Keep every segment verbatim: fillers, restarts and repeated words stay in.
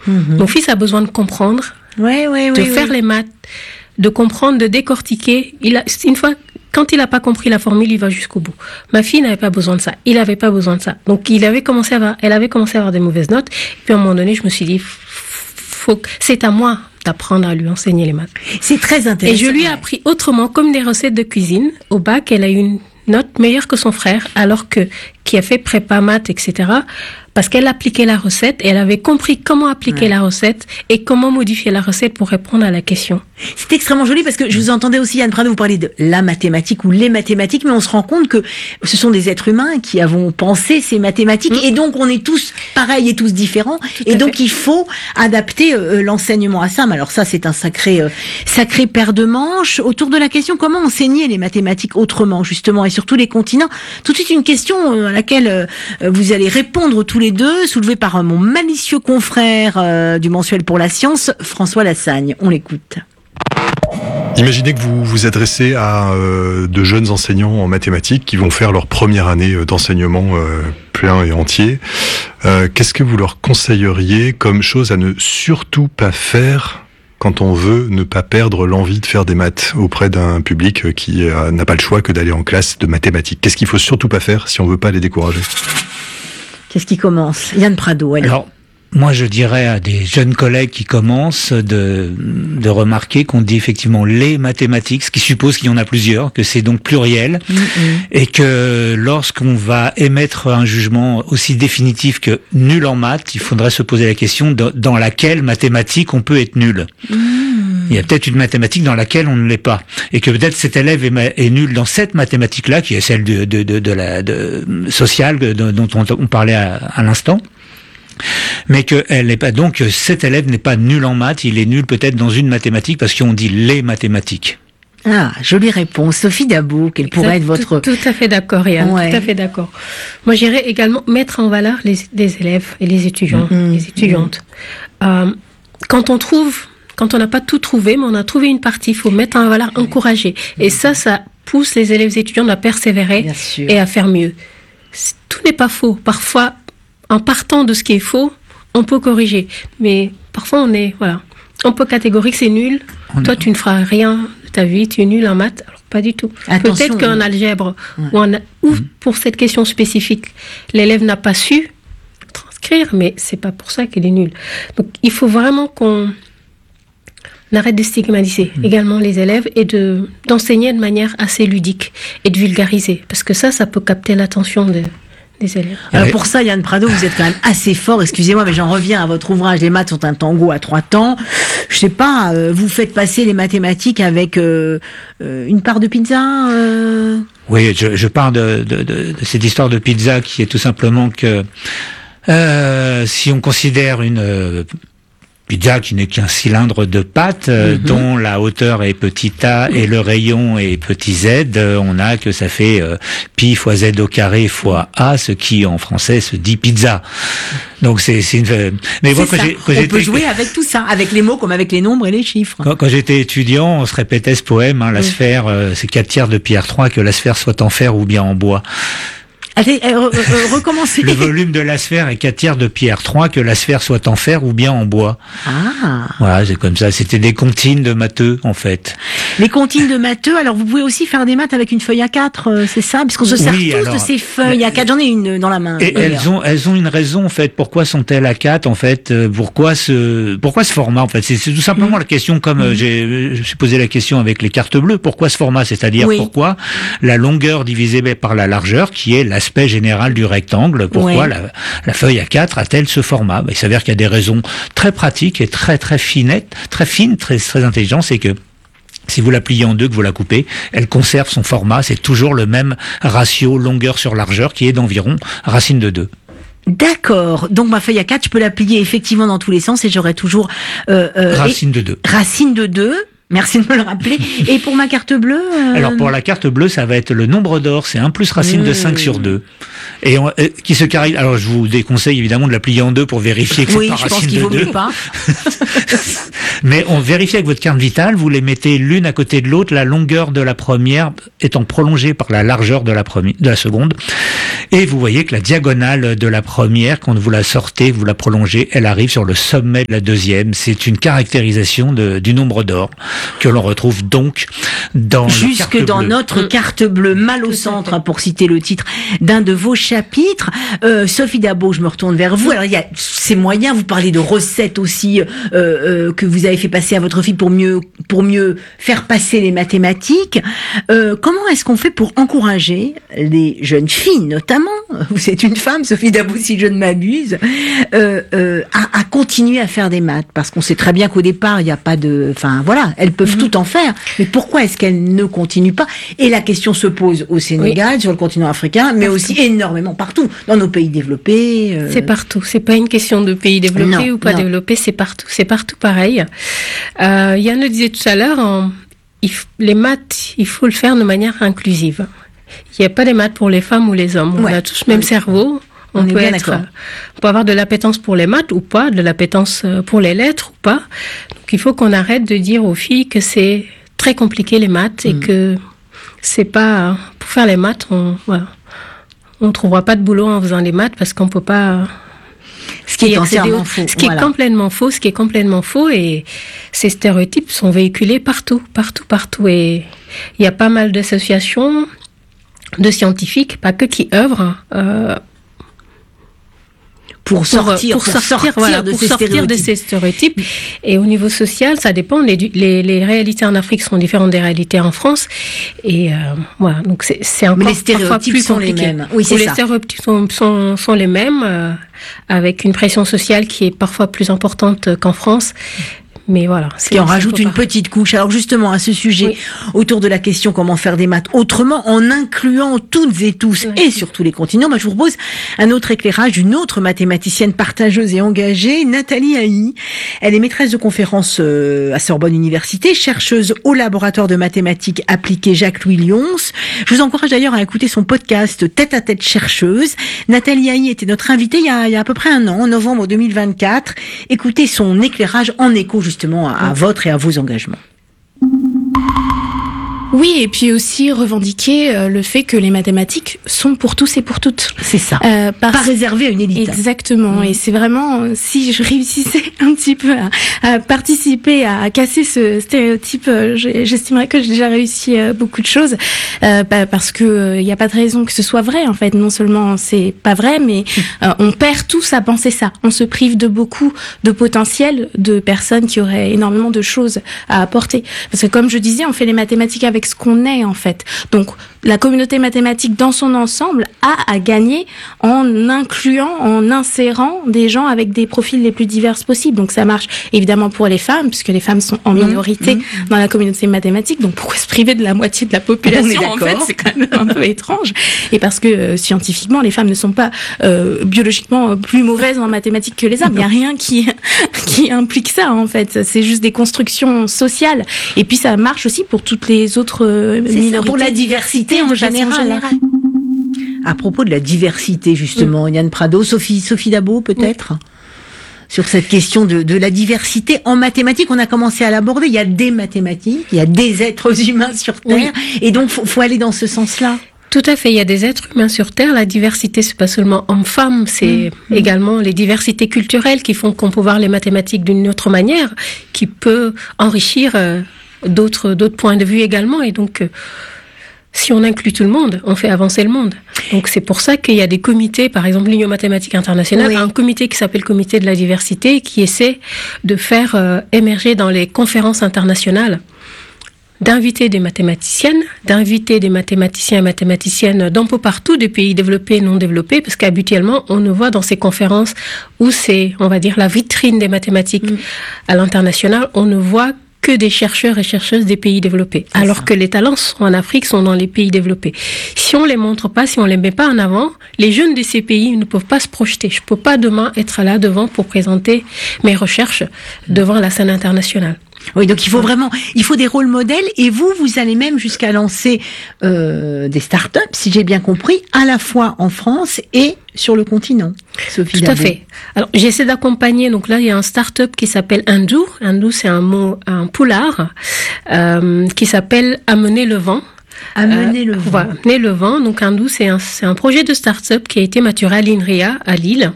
Mmh. Mon fils a besoin de comprendre, ouais, ouais, de ouais, faire ouais. les maths, de comprendre, de décortiquer. Il a, une fois, quand il n'a pas compris la formule, il va jusqu'au bout. Ma fille n'avait pas besoin de ça. Il n'avait pas besoin de ça. Donc, il avait commencé à avoir, elle avait commencé à avoir des mauvaises notes. Et puis, à un moment donné, je me suis dit, faut, que- c'est à moi d'apprendre à lui enseigner les maths. C'est très intéressant. Et je lui ai appris autrement, comme des recettes de cuisine. Au bac, elle a eu une note meilleure que son frère, alors que, qui a fait prépa maths, et cetera, parce qu'elle appliquait la recette et elle avait compris comment appliquer Ouais. la recette et comment modifier la recette pour répondre à la question. C'est extrêmement joli parce que je vous entendais aussi, Yann Prado, vous parler de la mathématique ou les mathématiques, mais on se rend compte que ce sont des êtres humains qui avons pensé ces mathématiques Mmh. et donc on est tous pareils et tous différents Tout et à donc fait. il faut adapter euh, l'enseignement à ça. Mais alors ça, c'est un sacré, euh, sacré paire de manches. Autour de la question comment enseigner les mathématiques autrement, justement, et sur tous les continents. Tout de suite une question euh, à laquelle euh, vous allez répondre tous les deux, soulevée par euh, mon malicieux confrère euh, du mensuel pour la science, François Lassagne. On l'écoute. Imaginez que vous vous adressez à euh, de jeunes enseignants en mathématiques qui vont faire leur première année euh, d'enseignement euh, plein et entier. Euh, qu'est-ce que vous leur conseilleriez comme chose à ne surtout pas faire quand on veut ne pas perdre l'envie de faire des maths auprès d'un public qui euh, n'a pas le choix que d'aller en classe de mathématiques? Qu'est-ce qu'il faut surtout pas faire si on veut pas les décourager? Qu'est-ce qui commence? Yann Prado, allez. Alors, moi, je dirais à des jeunes collègues qui commencent de, de remarquer qu'on dit effectivement les mathématiques, ce qui suppose qu'il y en a plusieurs, que c'est donc pluriel, Mmh, mmh. et que lorsqu'on va émettre un jugement aussi définitif que nul en maths, il faudrait se poser la question de, dans laquelle mathématique on peut être nul. Mmh. Il y a peut-être une mathématique dans laquelle on ne l'est pas, et que peut-être cet élève est, ma- est nul dans cette mathématique-là, qui est celle de, de, de, de la de, sociale de, dont on, on parlait à, à l'instant. Mais que elle n'est pas, donc cet élève n'est pas nul en maths, il est nul peut-être dans une mathématique parce qu'on dit les mathématiques. Ah, jolie réponse. Sophie Dabou, quelle pourrait être Exact, votre... Tout, tout à fait d'accord, Yann. Ouais. Tout à fait d'accord. Moi, j'irais également mettre en valeur les, les élèves et les étudiants, Mhm. les étudiantes. Euh, quand on trouve, quand on n'a pas tout trouvé, mais on a trouvé une partie, il faut mettre en valeur, encourager. Et ça, ça pousse les élèves et étudiants à persévérer Bien sûr. et à faire mieux. C'est- Tout n'est pas faux. Parfois, en partant de ce qui est faux, on peut corriger. Mais parfois, on est, voilà, on peut catégoriser que c'est nul. On Toi, est- tu ne feras rien de ta vie, tu es nul en maths. Alors, pas du tout. Attention, Peut-être qu'en oui. algèbre, Ouais. ou, en, ou pour cette question spécifique, l'élève n'a pas su transcrire, mais c'est pas pour ça qu'elle est nulle. Donc, il faut vraiment qu'on arrête de stigmatiser également les élèves et de d'enseigner de manière assez ludique et de vulgariser, parce que ça, ça peut capter l'attention de- des élèves. Alors Ouais. pour ça, Yann Prado, vous êtes quand même assez fort. Excusez-moi, mais j'en reviens à votre ouvrage. Les maths sont un tango à trois temps. Je sais pas, euh, vous faites passer les mathématiques avec euh, euh, une part de pizza euh... Oui, je, je pars de, de, de, de cette histoire de pizza qui est tout simplement que euh, si on considère une euh, pizza qui n'est qu'un cylindre de pâte euh, Mhm. dont la hauteur est petit a et le rayon est petit z, euh, on a que ça fait euh, pi fois z au carré fois a, ce qui en français se dit pizza. Donc c'est c'est une. Mais moi, C'est quand ça. j'ai quand On j'étais- peut jouer avec tout ça, avec les mots comme avec les nombres et les chiffres. Quand, quand j'étais étudiant, on se répétait ce poème, hein, la sphère, euh, c'est quatre tiers de pierre trois, que la sphère soit en fer ou bien en bois. Allez, euh, euh, euh, recommencez. Le volume de la sphère est quatre tiers de pierre trois, que la sphère soit en fer ou bien en bois. Ah, Voilà, c'est comme ça. C'était des comptines de matheux, en fait. les comptines de matheux. Alors vous pouvez aussi faire des maths avec une feuille A quatre, euh, c'est ça? Puisqu'on se sert Oui, tous alors, de ces feuilles A quatre. J'en ai une dans la main. Et d'ailleurs. elles ont, elles ont une raison, en fait. Pourquoi sont-elles à quatre, en fait? euh, Pourquoi ce, pourquoi ce format, en fait? C'est c'est tout simplement la question, comme euh, j'ai, je me suis posé la question avec les cartes bleues. Pourquoi ce format? C'est-à-dire, Oui. pourquoi la longueur divisée par la largeur, qui est l'aspect général du rectangle? Pourquoi Oui. la, la feuille A quatre a-t-elle ce format? Ben, il s'avère qu'il y a des raisons très pratiques et très, très finettes, très fines, très, très intelligentes. C'est que, si vous la pliez en deux, que vous la coupez, elle conserve son format. C'est toujours le même ratio longueur sur largeur qui est d'environ racine de deux. D'accord. Donc ma feuille A quatre, je peux la plier effectivement dans tous les sens et j'aurai toujours euh, euh, Racine de deux. et- racine de deux. Merci de me le rappeler. Et pour ma carte bleue euh... Alors pour la carte bleue, ça va être le nombre d'or, c'est un plus racine mmh. de cinq sur deux. Et on, euh, qui se caractérise. Alors je vous déconseille évidemment de la plier en deux pour vérifier que oui, c'est pas je pense racine qu'il de vaut deux. mieux pas. Mais on vérifie avec votre carte vitale, vous les mettez l'une à côté de l'autre, la longueur de la première étant prolongée par la largeur de la première, de la seconde. Et vous voyez que la diagonale de la première, quand vous la sortez, vous la prolongez, elle arrive sur le sommet de la deuxième. C'est une caractérisation de, du nombre d'or que l'on retrouve donc dans jusque la carte dans bleue. notre carte bleue, mal au centre, hein, pour citer le titre d'un de vos chapitres. Euh, Sophie Dabo, je me retourne vers vous. Alors il y a ces moyens, vous parlez de recettes aussi euh, euh, que vous avez fait passer à votre fille pour mieux pour mieux faire passer les mathématiques. Euh, comment est-ce qu'on fait pour encourager les jeunes filles, notamment, vous êtes une femme, Sophie Dabo, si je ne m'abuse, euh, euh, à, à continuer à faire des maths, parce qu'on sait très bien qu'au départ il n'y a pas de, enfin voilà, elles peuvent mmh. tout en faire, mais pourquoi est-ce qu'elles ne continuent pas? Et la question se pose au Sénégal, oui. sur le continent africain, mais partout. Aussi énormément partout, dans nos pays développés. Euh... C'est partout, c'est pas une question de pays développés non, ou pas non. développés, c'est partout, c'est partout pareil. Euh, Yann le disait tout à l'heure, en, il, les maths, il faut le faire de manière inclusive. Il n'y a pas des maths pour les femmes ou les hommes, ouais. on a tous le même cerveau. On, on peut être, on peut avoir de l'appétence pour les maths ou pas, de l'appétence pour les lettres ou pas. Donc il faut qu'on arrête de dire aux filles que c'est très compliqué les maths et mmh. que c'est pas pour faire les maths, on voilà, on trouvera pas de boulot en faisant les maths parce qu'on peut pas. Ce qui est entièrement faux. Ce qui voilà. est complètement faux, ce qui est complètement faux, et ces stéréotypes sont véhiculés partout, partout, partout, et il y a pas mal d'associations de scientifiques, pas que qui œuvrent. Euh, Pour sortir, pour, pour pour sortir, sortir, voilà, de, pour ces sortir de ces stéréotypes. Et au niveau social, ça dépend. Les, les, les réalités en Afrique sont différentes des réalités en France. Et euh, voilà, donc c'est, c'est encore Mais les stéréotypes plus sont compliqué. les mêmes. Oui, c'est Où ça. Les stéréotypes sont, sont, sont les mêmes, euh, avec une pression sociale qui est parfois plus importante qu'en France. Mais voilà. Ce qui en rajoute une petite couche. Alors justement, à ce sujet, oui. autour de la question comment faire des maths autrement, en incluant toutes et tous, oui. et sur tous les continents, bah, je vous propose un autre éclairage d'une autre mathématicienne partageuse et engagée, Nathalie Haï. Elle est maîtresse de conférences à Sorbonne Université, chercheuse au laboratoire de mathématiques appliquées Jacques-Louis Lyons. Je vous encourage d'ailleurs à écouter son podcast Tête à tête chercheuse. Nathalie Haï était notre invitée il y a, il y a à peu près un an, en novembre deux mille vingt-quatre. Écoutez son éclairage en écho justement justement à, à votre et à vos engagements. Oui, et puis aussi revendiquer euh, le fait que les mathématiques sont pour tous et pour toutes. C'est ça. Euh, parce... Pas réservé à une élite. Exactement. Mmh. Et c'est vraiment, euh, si je réussissais un petit peu à, à participer à, à casser ce stéréotype, euh, j'estimerais que j'ai déjà réussi euh, beaucoup de choses. Euh, bah, parce que il euh, n'y a pas de raison que ce soit vrai. En fait, non seulement c'est pas vrai, mais euh, on perd tous à penser ça. On se prive de beaucoup de potentiel de personnes qui auraient énormément de choses à apporter. Parce que comme je disais, on fait les mathématiques avec ce qu'on est en fait. Donc la communauté mathématique dans son ensemble a à gagner en incluant, en insérant des gens avec des profils les plus divers possibles. Donc ça marche évidemment pour les femmes, puisque les femmes sont en minorité mmh, mmh. dans la communauté mathématique. Donc pourquoi se priver de la moitié de la population en fait, c'est quand même un peu étrange. Et parce que euh, scientifiquement, les femmes ne sont pas euh, biologiquement plus mauvaises en mathématiques que les hommes. Il n'y a rien qui qui implique ça en fait. C'est juste des constructions sociales. Et puis ça marche aussi pour toutes les autres minorités. Pour la diversité en général. général. À propos de la diversité, justement, oui. Yann Prado, Sophie, Sophie Dabo, peut-être, oui. sur cette question de, de la diversité en mathématiques, on a commencé à l'aborder. Il y a des mathématiques, il y a des êtres humains sur Terre, oui. et donc faut, faut aller dans ce sens-là. Tout à fait, il y a des êtres humains sur Terre. La diversité, c'est pas seulement hommes-femmes, c'est mmh. également les diversités culturelles qui font qu'on peut voir les mathématiques d'une autre manière, qui peut enrichir euh, d'autres d'autres points de vue également. Et donc, euh, si on inclut tout le monde, on fait avancer le monde. Donc c'est pour ça qu'il y a des comités, par exemple l'Union mathématique internationale, oui. a un comité qui s'appelle Comité de la diversité, qui essaie de faire euh, émerger dans les conférences internationales, d'inviter des mathématiciennes, d'inviter des mathématiciens et mathématiciennes d'un peu partout, des pays développés et non développés, parce qu'habituellement, on ne voit dans ces conférences où c'est, on va dire, la vitrine des mathématiques mmh. à l'international, on ne voit que des chercheurs et chercheuses des pays développés. C'est alors ça. Que les talents sont en Afrique, sont dans les pays développés. Si on les montre pas, si on les met pas en avant, les jeunes de ces pays ne peuvent pas se projeter. Je peux pas demain être là devant pour présenter mes recherches devant la scène internationale. Oui, donc il faut vraiment, il faut des rôles modèles et vous, vous allez même jusqu'à lancer euh, des startups, si j'ai bien compris, à la fois en France et sur le continent. Sophie Tout à Dabo. fait. Alors j'essaie d'accompagner. Donc là, il y a un startup qui s'appelle Hindou. Hindou, c'est un mot, un poulard euh, qui s'appelle Amener le vent. Amener le Euh, vent. Voilà, Amener le vent. Donc Hindou, c'est un, c'est un projet de start-up qui a été maturé à l'INRIA à Lille,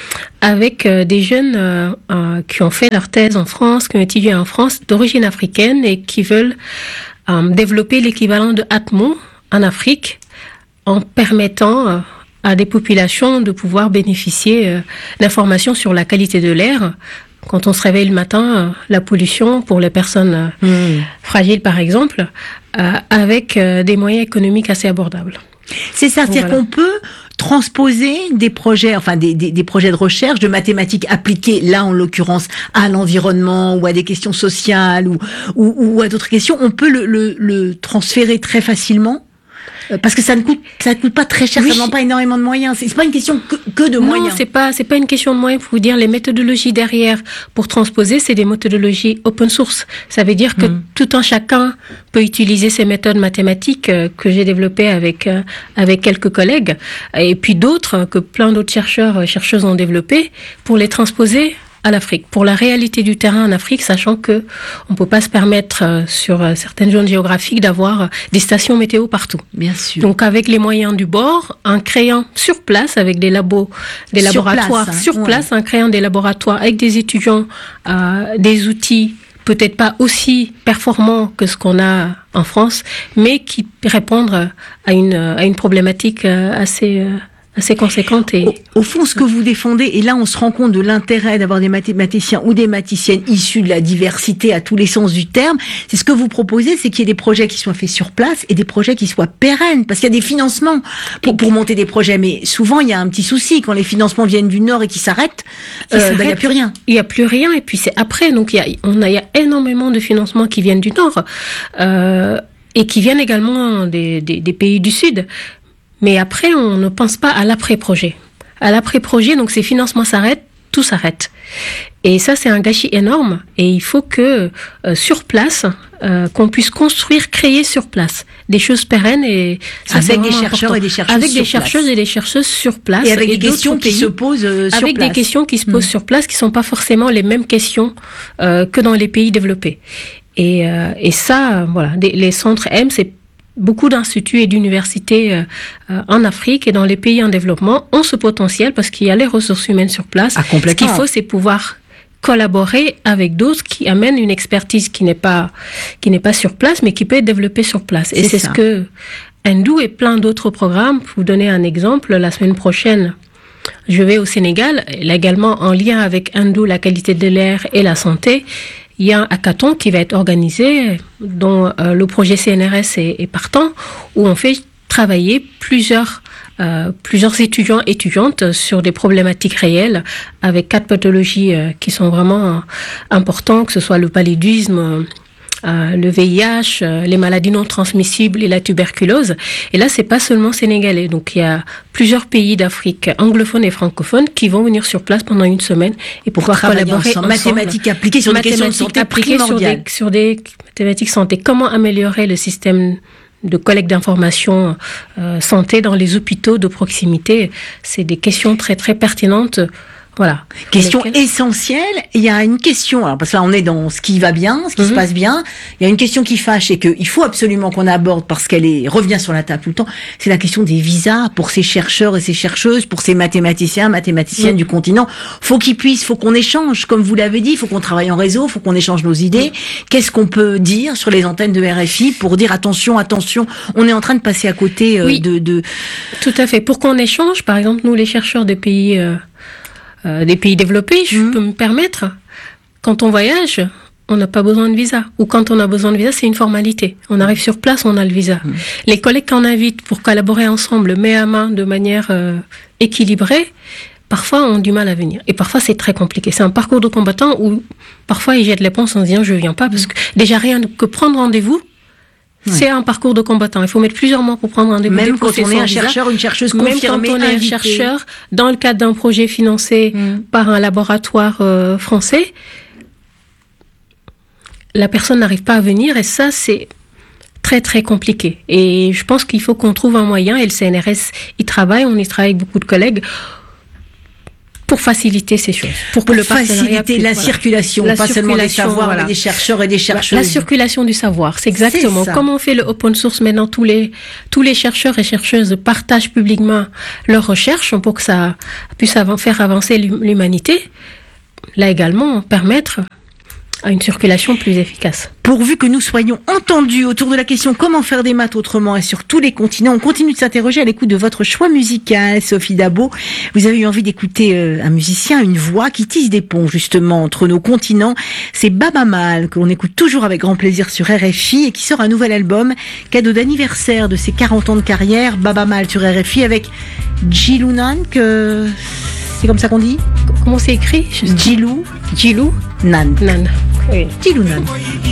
avec euh, des jeunes euh, euh, qui ont fait leur thèse en France, qui ont étudié en France, d'origine africaine et qui veulent euh, développer l'équivalent de Atmo en Afrique en permettant euh, à des populations de pouvoir bénéficier euh, d'informations sur la qualité de l'air. Quand on se réveille le matin, euh, la pollution pour les personnes euh, Mmh. fragiles par exemple, euh, avec euh, des moyens économiques assez abordables. C'est ça, c'est-à-dire Voilà. qu'on peut transposer des projets, enfin des, des, des projets de recherche, de mathématiques appliquées, là en l'occurrence à l'environnement ou à des questions sociales ou, ou, ou à d'autres questions, on peut le, le, le transférer très facilement. Euh, Parce que ça ne coûte, ça ne coûte pas très cher, Oui. ça ne demande pas énormément de moyens. C'est c'est pas une question que, que de Non, moyens. c'est pas c'est pas une question de moyens. Pour vous dire, les méthodologies derrière pour transposer, c'est des méthodologies open source. Ça veut dire que Mm. tout un chacun peut utiliser ces méthodes mathématiques euh, que j'ai développées avec euh, avec quelques collègues, et puis d'autres euh, que plein d'autres chercheurs euh, chercheuses ont développées pour les transposer à l'Afrique, pour la réalité du terrain en Afrique, sachant que on peut pas se permettre euh, sur euh, certaines zones géographiques d'avoir euh, des stations météo partout. Bien sûr. Donc avec les moyens du bord, en créant sur place avec des labos, des Sur laboratoires place, hein, sur ouais. place, en créant des laboratoires avec des étudiants, euh, des outils peut-être pas aussi performants que ce qu'on a en France, mais qui répondent à une à une problématique euh, assez euh, assez conséquente et Au, au fond, ce que vous défendez, et là on se rend compte de l'intérêt d'avoir des mathématiciens ou des mathématiciennes issus de la diversité à tous les sens du terme, c'est ce que vous proposez, c'est qu'il y ait des projets qui soient faits sur place et des projets qui soient pérennes, parce qu'il y a des financements pour, pour monter des projets, mais souvent il y a un petit souci, quand les financements viennent du Nord et qui s'arrêtent, Qui euh, ben, il s'arrêtent. n'y a plus rien. Il y a plus rien et puis c'est après. Donc il y a on a il y a énormément de financements qui viennent du Nord euh, et qui viennent également des, des des pays du Sud. Mais après, on ne pense pas à l'après-projet. À l'après-projet, donc ces financements s'arrêtent, tout s'arrête. Et ça, c'est un gâchis énorme. Et il faut que euh, sur place, euh, qu'on puisse construire, créer sur place des choses pérennes. Et ça, Avec c'est des vraiment chercheurs important. et des chercheuses avec sur des place. chercheuses et des chercheuses sur place Et avec des d'autres questions qui pays, se posent euh, sur avec place. des questions qui se posent Mm. sur place, qui sont pas forcément les mêmes questions euh, que dans les pays développés. Et, euh, et ça, euh, voilà, des- les centres M, c'est beaucoup d'instituts et d'universités euh, euh, en Afrique et dans les pays en développement ont ce potentiel parce qu'il y a les ressources humaines sur place. Ah, Ce complètement. qu'il faut, c'est pouvoir collaborer avec d'autres qui amènent une expertise qui n'est pas qui n'est pas sur place, mais qui peut être développée sur place. Et C'est c'est ça. ce que Hindou et plein d'autres programmes. Pour vous donner un exemple, la semaine prochaine, je vais au Sénégal, là également en lien avec Hindou, la qualité de l'air et la santé. Il y a un hackathon qui va être organisé, dont euh, le projet C N R S est, est partant, où on fait travailler plusieurs euh, plusieurs étudiants et étudiantes sur des problématiques réelles, avec quatre pathologies euh, qui sont vraiment euh, importantes, que ce soit le paludisme, euh, euh, le V I H, euh, les maladies non transmissibles et la tuberculose. Et là, c'est pas seulement sénégalais. Donc, il y a plusieurs pays d'Afrique anglophones et francophones qui vont venir sur place pendant une semaine et Pour pouvoir travailler collaborer ensemble. ensemble. Mathématiques appliquées sur des questions de Mathématiques santé appliquées sur des, primordiales. sur des mathématiques santé. Comment améliorer le système de collecte d'informations euh, santé dans les hôpitaux de proximité? C'est des questions très très pertinentes. Voilà. Question Lesquelles- essentielle. Il y a une question, alors parce que là on est dans ce qui va bien, ce qui se Mhm. passe bien. Il y a une question qui fâche et qu'il faut absolument qu'on aborde parce qu'elle est revient sur la table tout le temps. C'est la question des visas pour ces chercheurs et ces chercheuses, pour ces mathématiciens, mathématiciennes Mhm. du continent. Faut qu'ils puissent, faut qu'on échange, comme vous l'avez dit, faut qu'on travaille en réseau, faut qu'on échange nos idées. Qu'est-ce qu'on peut dire sur les antennes de R F I pour dire attention, attention, on est en train de passer à côté euh, Oui. de, de Tout à fait. Pour qu'on échange, par exemple, nous les chercheurs des pays euh, euh, des pays développés, je Mhm. peux me permettre, quand on voyage, on n'a pas besoin de visa. Ou quand on a besoin de visa, c'est une formalité. On arrive sur place, on a le visa. Mhm. Les collègues qu'on invite pour collaborer ensemble, main à main, de manière euh, équilibrée, parfois ont du mal à venir. Et parfois, c'est très compliqué. C'est un parcours de combattant où parfois ils jettent l'éponge en se disant je viens pas parce que déjà rien que prendre rendez-vous, Ouais. c'est un parcours de combattant. Il faut mettre plusieurs mois pour prendre rendez-vous. même quand déposer on est son un visa. chercheur, une chercheuse Même confirmée, quand on est un invitée. chercheur dans le cadre d'un projet financé Mm. par un laboratoire euh, français, la personne n'arrive pas à venir et ça, c'est très très compliqué. Et je pense qu'il faut qu'on trouve un moyen, et le C N R S y travaille, on y travaille avec beaucoup de collègues, pour faciliter ces choses. Pour, pour le faciliter la voilà. circulation, la pas circulation, seulement des savoirs, voilà. mais des chercheurs et des chercheuses. La circulation du savoir, c'est exactement. C'est Comme on fait le open source maintenant, tous les, tous les chercheurs et chercheuses partagent publiquement leurs recherches pour que ça puisse av- faire avancer l'humanité. Là également, permettre à une circulation plus efficace. Pourvu que nous soyons entendus autour de la question comment faire des maths autrement et sur tous les continents, on continue de s'interroger à l'écoute de votre choix musical, Sophie Dabo. Vous avez eu envie d'écouter euh, un musicien, une voix qui tisse des ponts justement entre nos continents. C'est Baaba Maal, que l'on écoute toujours avec grand plaisir sur R F I et qui sort un nouvel album, cadeau d'anniversaire de ses quarante ans de carrière. Baaba Maal sur R F I avec Djilou Nan, que... c'est comme ça qu'on dit ? Comment c'est écrit ? Djilou Djilou Nan. Nan. Oui. Djilou Nan.